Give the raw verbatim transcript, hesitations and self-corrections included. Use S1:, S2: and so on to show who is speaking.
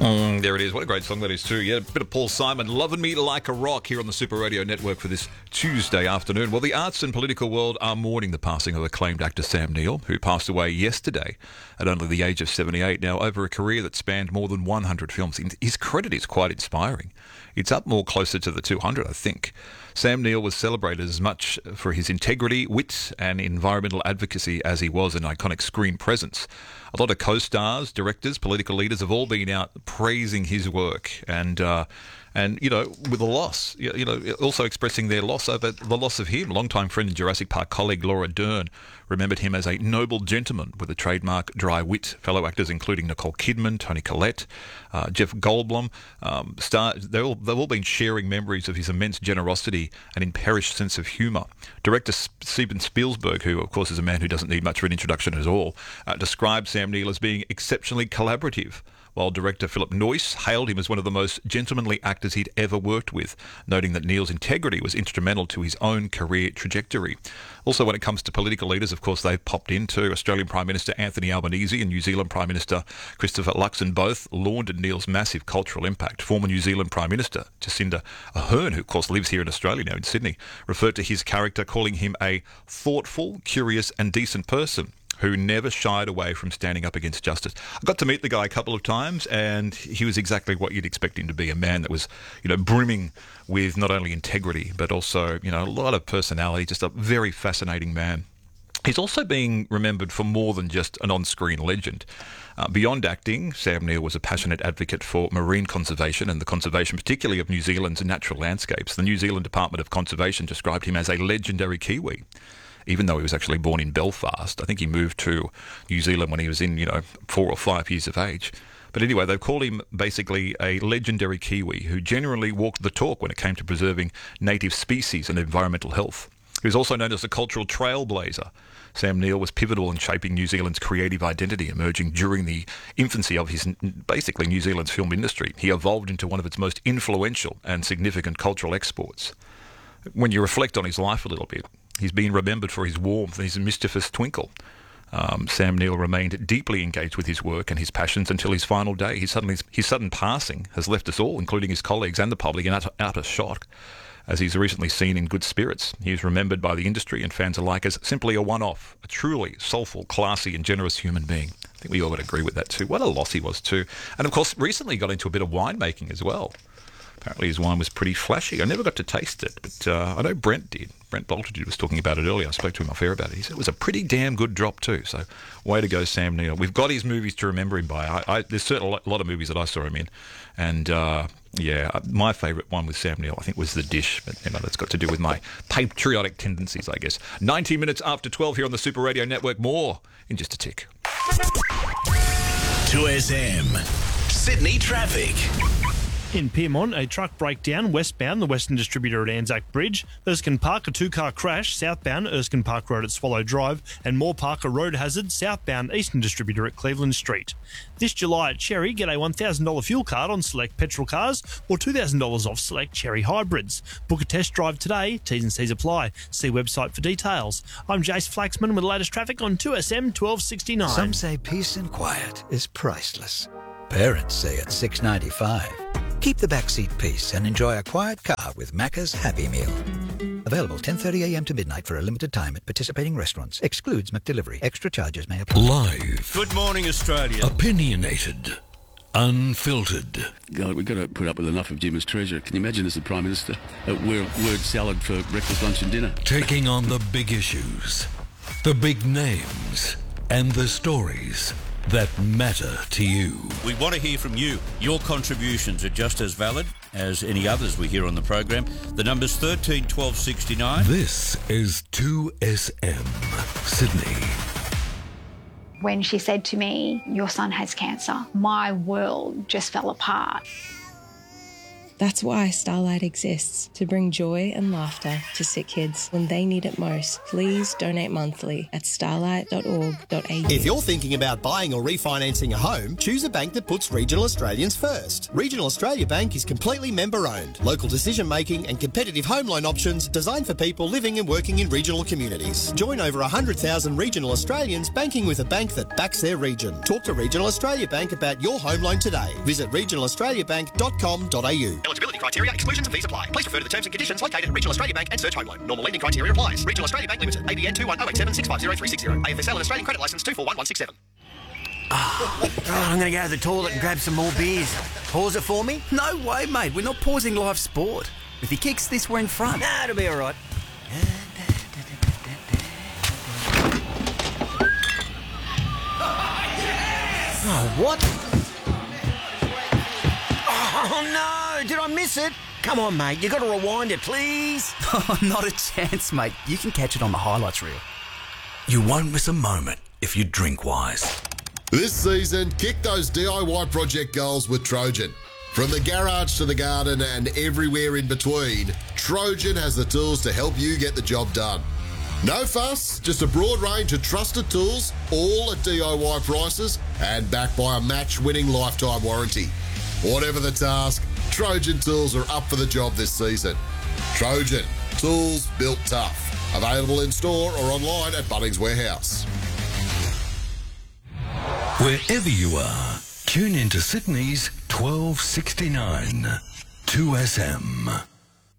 S1: Mm, there it is. What a great song that is too. Yeah, a bit of Paul Simon, Loving Me Like a Rock here on the Super Radio Network for this Tuesday afternoon. Well, the arts and political world are mourning the passing of acclaimed actor Sam Neill, who passed away yesterday at only the age of seventy-eight. Now, over a career that spanned more than one hundred films, his credit is quite inspiring. It's up more closer to the two hundred, I think. Sam Neill was celebrated as much for his integrity, wit and environmental advocacy as he was an iconic screen presence. A lot of co-stars, directors, political leaders have all been out praising his work and, uh, and you know, with a loss, you know, also expressing their loss over the loss of him. Longtime friend and Jurassic Park colleague Laura Dern remembered him as a noble gentleman with a trademark dry wit. Fellow actors including Nicole Kidman, Toni Collette, uh, Jeff Goldblum, um, star, they've, all, they've all been sharing memories of his immense generosity and imperish sense of humour. Director Steven Spielberg, who of course is a man who doesn't need much of an introduction at all, uh, described Sam Neill as being exceptionally collaborative, while director Philip Noyce hailed him as one of the most gentlemanly actors he'd ever worked with, noting that Neill's integrity was instrumental to his own career trajectory. Also, when it comes to political leaders, of course, they've popped into Australian Prime Minister Anthony Albanese and New Zealand Prime Minister Christopher Luxon both lauded Neill's massive cultural impact. Former New Zealand Prime Minister Jacinda Ardern, who of course lives here in Australia now in Sydney, referred to his character, calling him a thoughtful, curious and decent person who never shied away from standing up against justice. I got to meet the guy a couple of times, and he was exactly what you'd expect him to be, a man that was, you know, brimming with not only integrity, but also, you know, a lot of personality, just a very fascinating man. He's also being remembered for more than just an on-screen legend. Uh, beyond acting, Sam Neill was a passionate advocate for marine conservation and the conservation particularly of New Zealand's natural landscapes. The New Zealand Department of Conservation described him as a legendary Kiwi. Even though he was actually born in Belfast. I think he moved to New Zealand when he was in, you know, four or five years of age. But anyway, they've called him basically a legendary Kiwi who generally walked the talk when it came to preserving native species and environmental health. He was also known as a cultural trailblazer. Sam Neill was pivotal in shaping New Zealand's creative identity, emerging during the infancy of his, basically, New Zealand's film industry. He evolved into one of its most influential and significant cultural exports. When you reflect on his life a little bit, he's been remembered for his warmth and his mischievous twinkle. Um, Sam Neill remained deeply engaged with his work and his passions until his final day. His, suddenly, his sudden passing has left us all, including his colleagues and the public, in utter, utter shock, as he's recently seen in good spirits. He is remembered by the industry and fans alike as simply a one-off, a truly soulful, classy and generous human being. I think we all would agree with that too. What a loss he was too. And of course, recently got into a bit of winemaking as well. Apparently his wine was pretty flashy. I never got to taste it, but uh, I know Brent did. Brent Boltitude was talking about it earlier. I spoke to him off air about it. He said it was a pretty damn good drop too. So way to go, Sam Neill. We've got his movies to remember him by. I, I, there's certainly a lot of movies that I saw him in. And uh, yeah, my favourite one with Sam Neill, I think, was The Dish. But you know, that's got to do with my patriotic tendencies, I guess. ninety minutes after twelve here on the Super Radio Network. More in just a tick.
S2: two S M, Sydney traffic.
S3: In Pyrmont, a truck breakdown westbound the Western Distributor at Anzac Bridge, Erskine Park, a two-car crash southbound Erskine Park Road at Swallow Drive, and Moore Park, a road hazard southbound Eastern Distributor at Cleveland Street. This July at Cherry, get a one thousand dollars fuel card on select petrol cars or two thousand dollars off select Cherry hybrids. Book a test drive today. T's and C's apply. See website for details. I'm Jace Flaxman with the latest traffic on two S M twelve sixty-nine.
S4: Some say peace and quiet is priceless. Parents say it's six ninety-five. Keep the backseat peace and enjoy a quiet car with Macca's Happy Meal. Available ten thirty a m to midnight for a limited time at participating restaurants. Excludes McDelivery. Extra charges may apply.
S5: Live.
S6: Good morning, Australia.
S5: Opinionated. Unfiltered.
S6: God, we've got to put up with enough of Jim's treasure. Can you imagine as the Prime Minister? A word, word salad for breakfast, lunch and dinner.
S5: Taking on the big issues, the big names, and the stories that matter to you.
S7: We want to hear from you. Your contributions are just as valid as any others we hear on the program. The number's thirteen twelve sixty-nine.
S5: This is two S M Sydney.
S8: When she said to me, your son has cancer, my world just fell apart.
S9: That's why Starlight exists, to bring joy and laughter to sick kids when they need it most. Please donate monthly at starlight dot org dot a u.
S10: If you're thinking about buying or refinancing a home, choose a bank that puts Regional Australians first. Regional Australia Bank is completely member-owned. Local decision-making and competitive home loan options designed for people living and working in regional communities. Join over one hundred thousand regional Australians banking with a bank that backs their region. Talk to Regional Australia Bank about your home loan today. Visit regional australia bank dot com dot a u. Eligibility criteria, exclusions and fees apply. Please refer to the terms and conditions located at Regional Australia Bank and search home loan. Normal lending criteria applies. Regional Australia Bank Limited, A B N two one zero eight seven six five zero three six zero. A F S L and Australian Credit Licence two four one one six seven.
S11: Oh, I'm going to go to the toilet and grab some more beers. Pause it for me?
S12: No way, mate. We're not pausing live sport. If he kicks this, we're in front.
S11: Nah, it'll be all right. Oh, what? Oh, no! Did I miss it? Come on, mate. You got to rewind it, please.
S12: Oh, not a chance, mate. You can catch it on the highlights reel.
S5: You won't miss a moment if you drink wise.
S13: This season, kick those D I Y project goals with Trojan. From the garage to the garden and everywhere in between, Trojan has the tools to help you get the job done. No fuss, just a broad range of trusted tools, all at D I Y prices and backed by a match-winning lifetime warranty. Whatever the task, Trojan tools are up for the job this season. Trojan, tools built tough. Available in store or online at Bunnings Warehouse.
S5: Wherever you are, tune into Sydney's twelve sixty-nine two S M.